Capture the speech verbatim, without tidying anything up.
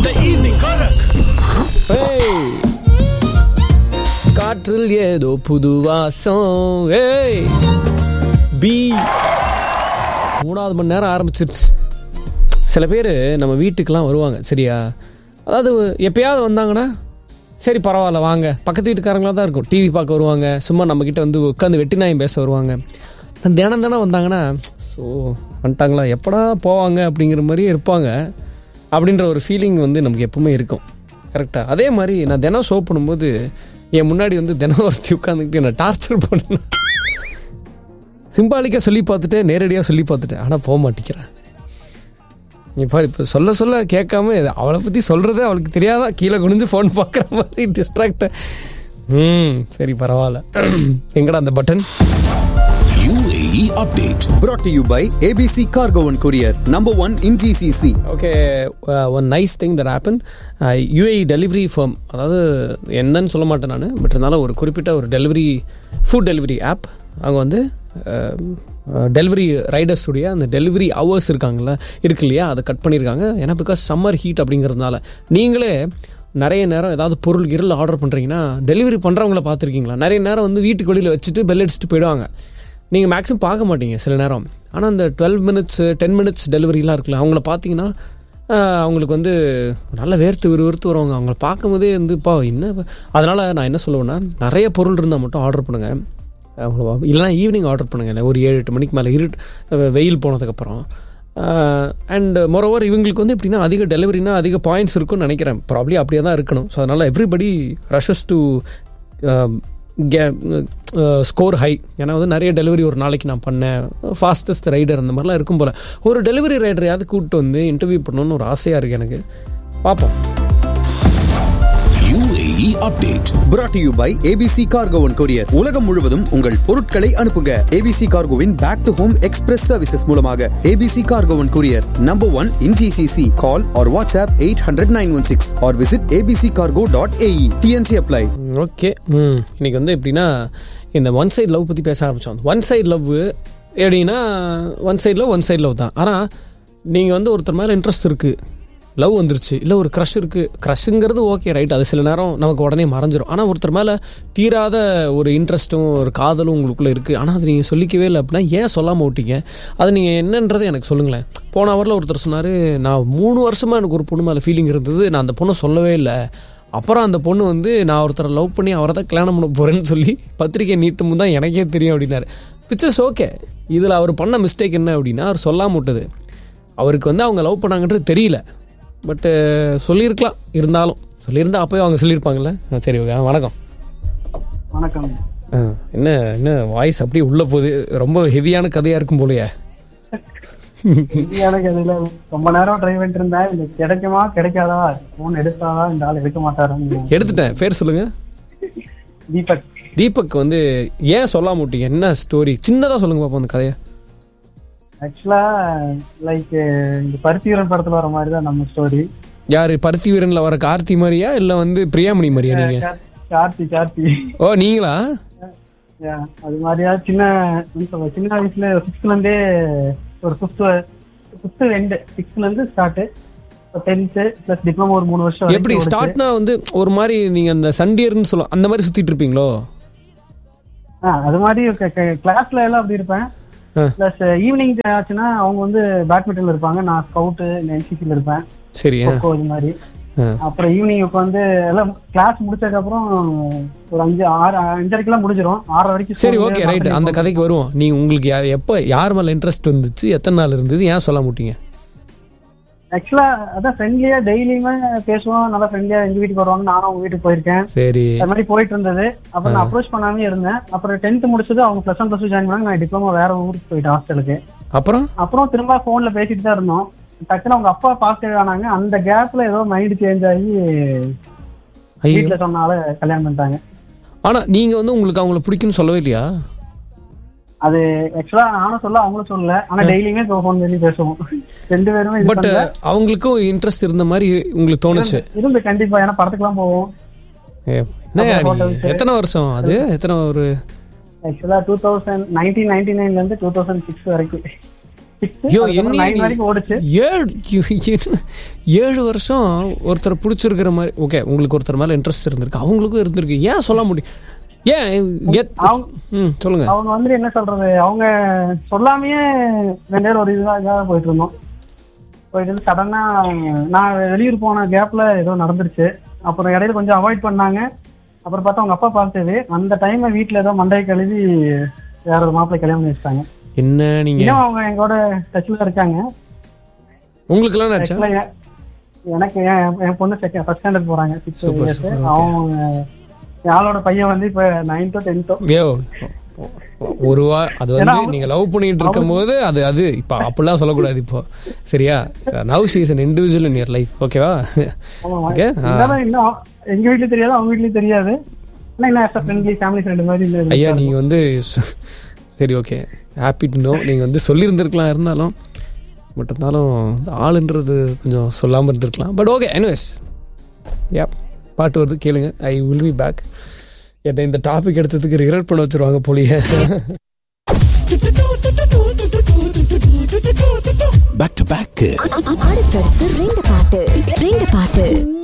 The evening Karak. Hey. காற்றில் ஏதோ புது வாசம். ஏய் பி மூணாவது மணி நேரம் ஆரம்பிச்சிருச்சு. சில பேர் நம்ம வீட்டுக்கெலாம் வருவாங்க, சரியா? அதாவது எப்பயாவது வந்தாங்கன்னா சரி பரவாயில்ல வாங்க, பக்கத்து வீட்டுக்காரங்களாக தான் இருக்கும், டிவி பார்க்க வருவாங்க, சும்மா நம்மக்கிட்ட வந்து உட்காந்து வெட்டி நாயம் பேச வருவாங்க. தினம் தினம் வந்தாங்கன்னா ஸோ வந்துட்டாங்களா எப்படா போவாங்க அப்படிங்கிற மாதிரியே இருப்பாங்க. அப்படின்ற ஒரு ஃபீலிங் வந்து நமக்கு எப்பவுமே இருக்கும், கரெக்டாக? அதே மாதிரி நான் தினம் ஷோ பண்ணும்போது என் முன்னாடி வந்து தினம் ஒருத்தி உட்காந்துக்கிட்டு என்னை டார்ச்சர் பண்ண, சிம்பாலிக்காக சொல்லி பார்த்துட்டு நேரடியாக சொல்லி பார்த்துட்டேன், ஆனால் போக மாட்டேங்கிறேன். இப்போ இப்போ சொல்ல சொல்ல கேட்காம அவளை பற்றி சொல்கிறதே அவளுக்கு தெரியாதா, கீழே குனிஞ்சு ஃபோன் பார்க்குற மாதிரி டிஸ்ட்ராக்ட். ம் சரி பரவாயில்ல. எங்கடா அந்த button? U A E update brought to you by A B C Cargo and Courier, number one in G C C. Okay, one nice thing that happen. U A E delivery firm, அதாவது என்னன்னு சொல்ல மாட்டேன் நான், but இருந்தாலும் ஒரு குறிப்பிட்ட ஒரு delivery food delivery app, அவங்க வந்து டெலிவரி ரைடர்ஸுடைய அந்த டெலிவரி ஹவர்ஸ் இருக்காங்களா இருக்கு இல்லையா, அதை கட் பண்ணியிருக்காங்க. ஏன்னா பிகாஸ் சம்மர் ஹீட் அப்படிங்கிறதுனால. நீங்களே நிறைய நேரம் ஏதாவது பொருள் கிருள் ஆர்டர் பண்ணுறீங்கன்னா டெலிவரி பண்ணுறவங்கள பார்த்துருக்கீங்களா? நிறைய நேரம் வந்து வீட்டுக்கு வெளியில் வச்சுட்டு பெல் அடிச்சுட்டு போயிடுவாங்க. நீங்கள் மேக்ஸிமம் பார்க்க மாட்டீங்க சில நேரம். ஆனால் அந்த டுவெல் மினிட்ஸ் டென் மினிட்ஸ் டெலிவரிலாம் இருக்குல்ல, அவங்கள பார்த்தீங்கன்னா அவங்களுக்கு வந்து நல்ல வேர்த்து விறுவிறுத்து வருவாங்க. அவங்கள பார்க்கும்போதே வந்து இப்போ என்ன. அதனால் நான் என்ன சொல்லுவேன்னா, நிறைய பொருள் இருந்தால் மட்டும் ஆர்டர் பண்ணுங்கள், அவ்வளோவா? இல்லைனா ஈவினிங் ஆர்டர் பண்ணுங்கள், ஒரு ஏழு எட்டு மணிக்கு மேலே இருட்டு வெயில் போனதுக்கப்புறம். அண்ட் மோரோவர் இவங்களுக்கு வந்து எப்படின்னா அதிக டெலிவரினா அதிக பாயிண்ட்ஸ் இருக்குன்னு நினைக்கிறேன். ப்ராப்ளி அப்படியே தான் இருக்கணும். ஸோ அதனால் everybody rushes to K score high. ஏன்னா வந்து நிறைய டெலிவரி ஒரு நாளைக்கு நான் பண்ணேன், ஃபாஸ்டஸ்ட் ரைடர் அந்த மாதிரிலாம் இருக்கும் போல். ஒரு டெலிவரி ரைடரையாவது கூப்பிட்டு வந்து இன்டர்வியூ பண்ணணும்னு ஒரு ஆசையாக இருக்குது எனக்கு. பார்ப்போம். U A E update brought to you by A B C Cargo and Courier. உலகம் முழுவதும் உங்கள் பொருட்களை அனுப்புங்க A B C Cargoவின் back to home express services மூலமாக. A B C Cargo and Courier, number one in G C C. Call or WhatsApp eight hundred nine one six or visit a b c cargo dot a e. T N C apply. Okay, ம் இன்னைக்கு வந்து எப்படின்னா இந்த one side love பற்றி பேச ஆரம்பித்தோம். One side love எப்படின்னா one side love one side love தான். ஆனால் நீங்கள் வந்து ஒருத்தர் மேலே இன்ட்ரெஸ்ட் இருக்குது, லவ் வந்துருச்சு, இல்லை ஒரு க்ரஷ் இருக்குது. க்ரஷ்ங்கிறது ஓகே ரைட், அது சில நேரம் நமக்கு உடனே மறைஞ்சிரும். ஆனால் ஒருத்தர் மேலே தீராத ஒரு இன்ட்ரெஸ்ட்டும் ஒரு காதலும் உங்களுக்குள்ளே இருக்குது, ஆனால் அது நீங்கள் சொல்லிக்கவே இல்லை அப்படின்னா ஏன் சொல்லாமல் விட்டீங்க? அது நீங்கள் என்னன்றதை எனக்கு சொல்லுங்களேன். போன அவரில் ஒருத்தர் சொன்னார், நான் மூணு வருஷமாக எனக்கு ஒரு பொண்ணு மேலே ஃபீலிங் இருந்தது, நான் அந்த பொண்ணை சொல்லவே இல்லை. அப்புறம் அந்த பொண்ணு வந்து நான் ஒருத்தரை லவ் பண்ணி அவரை தான் கல்யாணம் பண்ண போகிறேன்னு சொல்லி பத்திரிக்கை நீட்டும் தான் எனக்கே தெரியும் அப்படின்னாரு. Pictures okay. இதில் அவர் பண்ண மிஸ்டேக் என்ன அப்படின்னா, அவர் சொல்லாமல் விட்டது. அவருக்கு வந்து அவங்க லவ் பண்ணாங்கன்றது தெரியல, பட்டு சொல்லியிருக்கலாம். இருந்தாலும் சொல்லியிருந்தா அப்போயே அவங்க சொல்லியிருப்பாங்கல்ல. சரி ஓகே, வணக்கம். வணக்கம். என்ன என்ன வாய்ஸ் அப்படியே உள்ளே போகுது, ரொம்ப ஹெவியான கதையாக இருக்கும் போலையே. ஹெவியான கதையில ரொம்ப நேரம் ட்ரை பண்ணிட்டு இருந்தேன். இது கிடைக்குமா கிடைக்காதா, ஃபோன் எடுத்தாதா, இந்த ஆள் எடுக்க மாட்டாரு. எடுத்துட்டேன். பேர் சொல்லுங்க. தீபக். தீபக் வந்து ஏன் சொல்லாம விட்டீங்க? என்ன ஸ்டோரி? சின்னதாக சொல்லுங்க பாப்போம் அந்த கதையை. ஆக்சுவலா லைக் இந்த பருத்தி வீரன் படத்துல வர மாதிரி தான் நம்ம ஸ்டோரி. யாரு? பருத்தி வீரன்ல வர கார்த்தி மாதிரியா இல்ல வந்து பிரியாமணி மாதிரியா? நீங்க கார்த்தி கார்த்தி ஓ நீங்களா? அது மாதிரியா? சின்ன சின்ன வயசுல சிக்ஸ்த்ல இருந்தே ஒரு ஃபிஃப்த் ஃபிஃப்த் ரெண்டு சிக்ஸ்த்ல இருந்து ஸ்டார்ட், டென்த் பிளஸ் டிப்ளமோ ஒரு மூணு வருஷம். எப்படி ஸ்டார்ட்னா வந்து ஒரு மாதிரி நீங்க அந்த சண்டியர்னு சொல்ல அந்த மாதிரி சுத்திட்டு இருப்பீங்களோ? ஆ அது மாதிரி கிளாஸ்ல எல்லாம் அப்படி இருப்பேன். பிளஸ் ஈவினிங் ஆச்சுன்னா அவங்க வந்து பேட்மிண்டன்ல இருப்பாங்க, நான் ஸ்கவுட் என்சிசில இருப்பேன். சரி, இது மாதிரி. அப்புறம் ஈவினிங் உட்காந்து எல்லாம் கிளாஸ் முடிச்சதுக்கு அப்புறம் ஒரு அஞ்சு ஆறு அஞ்சரைக்கெல்லாம் முடிஞ்சிடும், ஆறு வரைக்கும். சரி ஓகே ரைட், அந்த கதைக்கு வருவோம். நீங்க உங்களுக்கு எப்ப யார் மேல இன்ட்ரெஸ்ட் வந்துச்சு, எத்தனை நாள் இருந்தது, ஏன் சொல்ல மாட்டீங்க? ஆக்சுவலா அதான் ஃப்ரெண்ட்லியா டெய்லியுமே பேசுவோம், நல்லா ஃப்ரெண்ட்லியா எங்க வீட்டுக்கு வருவாங்க, நானும் அவங்க வீட்டுக்கு போயிருக்கேன். சரி, அது மாதிரி போயிட்டு இருந்தது. அப்புறம் நான் அப்ரோச் பண்ணாமே இருந்தேன். அப்புறம் டென்த் முடிச்சது அவங்க plus one plus two join பண்ணாங்க, நான் டிப்ளமோ வேற ஊருக்கு போயிட்டேன் ஹாஸ்டலுக்கு. அப்புறம் அப்புறம் திரும்ப போன்ல பேசிட்டு தான் இருந்தோம். டக்குன்னு அவங்க அப்பா பாசிட்டிவ் ஆனாங்க. அந்த கேப்ல ஏதோ மைண்ட் சேஞ்ச் ஆகி வீட்டுல சொன்னால கல்யாணம் பண்ணிட்டாங்க. ஆனா நீங்க வந்து உங்களுக்கு அவங்கள பிடிக்கும்னு சொல்லவே இல்லையா? அது ஆக்சுவலா நானும் சொல்ல அவங்களும் சொல்லல, ஆனா டெய்லியுமே ஃபோன் பண்ணி பேசுவோம் ரெண்டு பேருமே. பட் அவங்களுக்கும் இன்ட்ரெஸ்ட் இருந்த மாதிரி உங்களுக்கு தோணுச்சு? இருந்து கண்டிப்பா, ஏன்னா படத்துக்குலாம் போவோம். எத்தனை வருஷம் அது? எத்தனை ஒரு ஆக்சுவலா டூ தௌசண்ட் நைன்டீன் நைன்டி நைன்ல இருந்து டூ தௌசண்ட் சிக்ஸ் வரைக்கும். ஏழு வருஷம் ஒருத்தர் பிடிச்சிருக்கிற மாதிரி. ஓகே, உங்களுக்கு ஒருத்தர் மேல இன்ட்ரெஸ்ட் இருந்திருக்கு, அவங்களுக்கும் இருந்திருக்கு. ஏன் சொல்ல முடியும்? ஏன் சொல்லுங்க. அவங்க வந்து என்ன சொல்றது, அவங்க சொல்லாமையே ரெண்டு பேரும் ஒரு இதுதான் இதாக போயிட்டு இருந்தோம். போயிட்டு சடனா நான் வெளியூர் போன கேப்ல ஏதோ நடந்துருச்சு. அப்புறம் இடையில கொஞ்சம் அவாய்ட் பண்ணாங்க. அப்புறம் பார்த்தா அவங்க அப்பா பார்த்தது அந்த டைம்ல வீட்டுல ஏதோ மண்டையை கழுவி வேற ஒரு மாப்பிள்ளை கல்யாணம் பண்ணி வச்சிட்டாங்க. என்ன நீங்க அவங்க எங்களோட டச்ல இருக்காங்க. உங்களுக்கு எல்லாம் எனக்கு என் பொண்ணு செகண்ட் ஃபர்ஸ்ட் ஸ்டாண்டர்ட் போறாங்க, சிக்ஸ் இயர்ஸ். அவங்க யாரோட பையன் வந்து இப்ப நைன்த்தோ டென்த்தோ. ஒரு வா அது வந்து நீங்க லவ் பண்ணிட்டு இருக்கும் போது அது அது இப்ப அப்படிலாம் சொல்லக்கூடாது இப்போ, சரியா? Now she is an individual in your life, ஓகேவா? ஓகே, எங்க வீட்லயும் தெரியாது, அவங்க வீட்லயும் தெரியாது. ஐயா நீங்க வந்து சரி, ஓகே, ஹாப்பி டு நோ. நீங்க வந்து சொல்லியிருந்திருக்கலாம், இருந்தாலும் பட் இருந்தாலும் ஆளுன்றது கொஞ்சம் சொல்லாமல் இருந்திருக்கலாம். பட் ஓகே, எனிவேஸ், யா பாட்டு வருது, கேளுங்க. I will be back. என்ன இந்த டாபிக் எடுத்ததுக்கு ரிக்ரெட் பண்ண வச்சிருவாங்க போலியே. Back to back. அடுத்தடுத்து ரெண்டு பாட்டு ரெண்டு பாட்டு